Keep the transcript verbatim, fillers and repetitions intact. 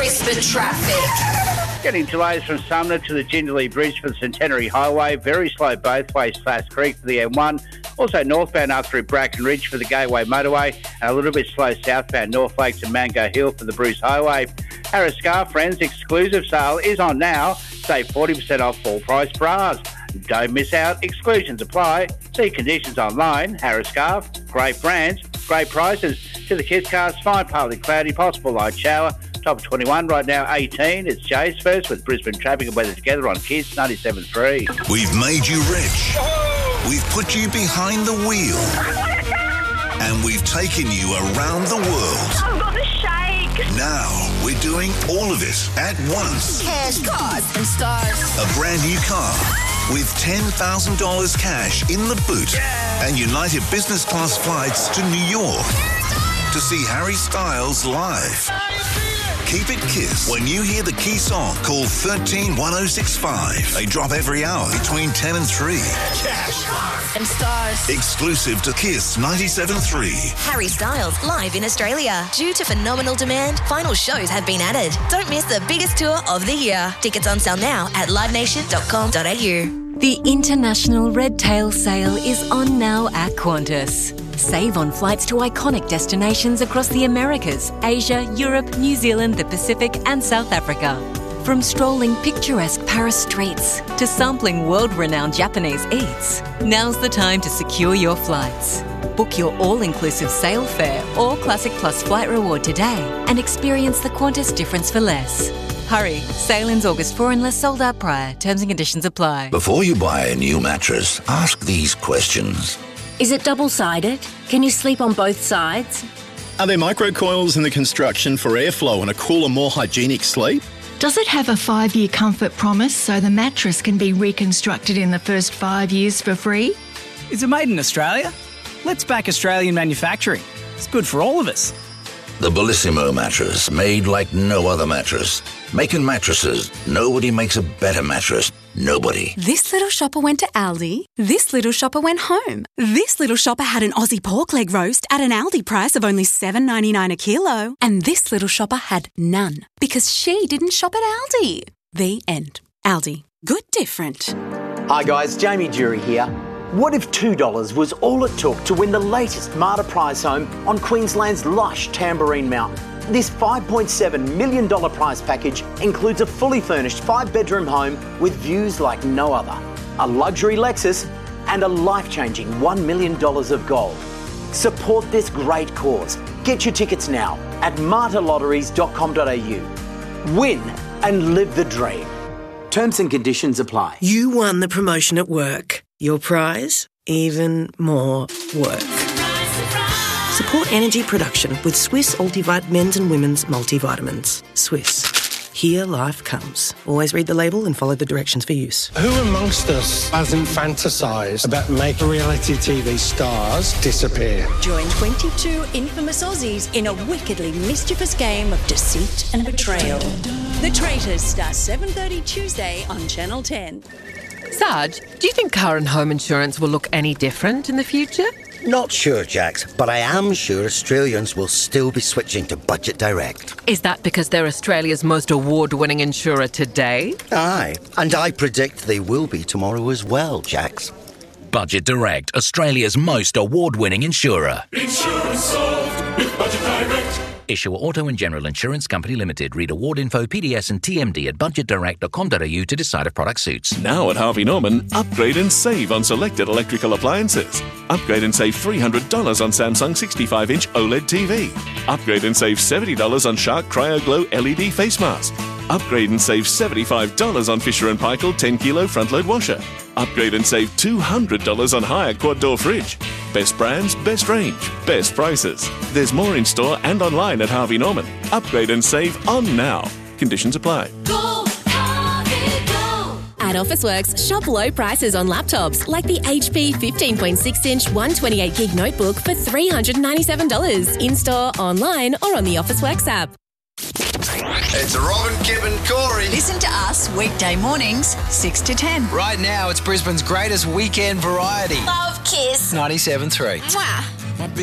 Kiss the traffic. Getting delays from Sumner to the Jindalee Bridge for the Centenary Highway. Very slow both ways, Flass Creek for the M one. Also northbound up through Bracken Ridge for the Gateway Motorway. And a little bit slow southbound North Lakes and Mango Hill for the Bruce Highway. Harris Scarf Friends exclusive sale is on now. Save forty percent off full price bras. Don't miss out. Exclusions apply. See conditions online. Harris Scarf. Great brands. Great prices. To the Kiss Cast. Fine, partly cloudy. Possible light shower. Top twenty-one right now, eighteen. It's Jay's first with Brisbane traffic and weather together on Kiss ninety-seven point three. We've made you rich. We've put you behind the wheel. And we've taken you around the world. I've got the shake. Now we're doing all of it at once. Cash, cars and stars. A brand new car with ten thousand dollars cash in the boot. Yeah. And United Business Class flights to New York to see Harry Styles live. Keep it Kiss. When you hear the key song, call one three one oh six five. They drop every hour between ten and three. Cash and stars. Exclusive to Kiss ninety-seven point three. Harry Styles live in Australia. Due to phenomenal demand, final shows have been added. Don't miss the biggest tour of the year. Tickets on sale now at live nation dot com dot a u. The International Red Tail Sale is on now at Qantas. Save on flights to iconic destinations across the Americas, Asia, Europe, New Zealand, the Pacific and South Africa. From strolling picturesque Paris streets to sampling world-renowned Japanese eats, now's the time to secure your flights. Book your all-inclusive sail fare or Classic Plus flight reward today and experience the Qantas difference for less. Hurry, sail-ins August fourth unless sold out prior. Terms and conditions apply. Before you buy a new mattress, ask these questions. Is it double-sided? Can you sleep on both sides? Are there microcoils in the construction for airflow and a cooler, more hygienic sleep? Does it have a five-year comfort promise so the mattress can be reconstructed in the first five years for free? Is it made in Australia? Let's back Australian manufacturing. It's good for all of us. The Bellissimo mattress, made like no other mattress. Making mattresses, nobody makes a better mattress. Nobody. This little shopper went to Aldi. This little shopper went home. This little shopper had an Aussie pork leg roast at an Aldi price of only seven dollars ninety-nine a kilo. And this little shopper had none because she didn't shop at Aldi. The end. Aldi. Good different. Hi guys, Jamie Jury here. What if two dollars was all it took to win the latest Marta prize home on Queensland's lush Tamborine Mountain? This five point seven million dollars prize package includes a fully furnished five-bedroom home with views like no other, a luxury Lexus and a life-changing one million dollars of gold. Support this great cause. Get your tickets now at marta lotteries dot com dot a u. Win and live the dream. Terms and conditions apply. You won the promotion at work. Your prize? Even more work. Support energy production with Swiss Ultivite men's and women's multivitamins. Swiss. Here life comes. Always read the label and follow the directions for use. Who amongst us hasn't fantasised about making reality T V stars disappear? Join twenty-two infamous Aussies in a wickedly mischievous game of deceit and betrayal. The Traitors starts seven thirty Tuesday on Channel ten. Sarge, do you think car and home insurance will look any different in the future? Not sure, Jax, but I am sure Australians will still be switching to Budget Direct. Is that because they're Australia's most award-winning insurer today? Aye, and I predict they will be tomorrow as well, Jax. Budget Direct, Australia's most award-winning insurer. Insurance solved with Budget Direct. Issuer Auto and General Insurance Company Limited. Read award info, P D S and T M D at budget direct dot com dot a u to decide if product suits. Now at Harvey Norman, upgrade and save on selected electrical appliances. Upgrade and save three hundred dollars on Samsung sixty-five inch OLED T V. Upgrade and save seventy dollars on Shark Cryo Glow L E D face mask. Upgrade and save seventy-five dollars on Fisher and Paykel ten kilo front load washer. Upgrade and save two hundred dollars on Hyatt quad door fridge. Best brands, best range, best prices. There's more in store and online at Harvey Norman. Upgrade and save on now. Conditions apply. Go, Harvey, go! At Officeworks, shop low prices on laptops like the H P fifteen point six inch one twenty-eight gig notebook for three hundred ninety-seven dollars in-store, online or on the Officeworks app. It's Robin, Kip and Corey. Listen to us weekday mornings, six to ten. Right now, it's Brisbane's greatest weekend variety. Love Kiss. ninety-seven point three. Mwah.